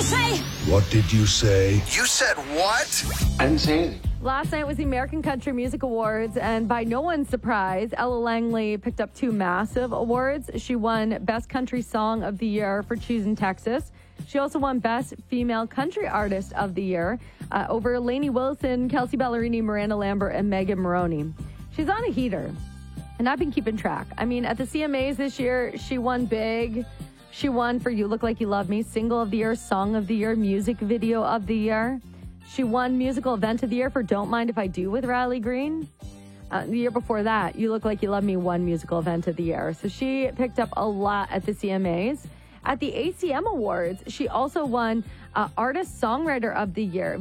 say? What did you say? You said what? I didn't say anything. Last night was the American Country Music Awards, and by no one's surprise, Ella Langley picked up two massive awards. She won Best Country Song of the Year for Choosing Texas. She also won Best Female Country Artist of the Year over Lainey Wilson, Kelsey Ballerini, Miranda Lambert, and Megan Moroney. She's on a heater, and I've been keeping track. I mean, at the CMAs this year, she won big. She won for You Look Like You Love Me, Single of the Year, Song of the Year, Music Video of the Year. She won Musical Event of the Year for Don't Mind If I Do with Riley Green. The year before that, You Look Like You Love Me won Musical Event of the Year. So she picked up a lot at the CMAs. At the ACM Awards, she also won Artist Songwriter of the Year.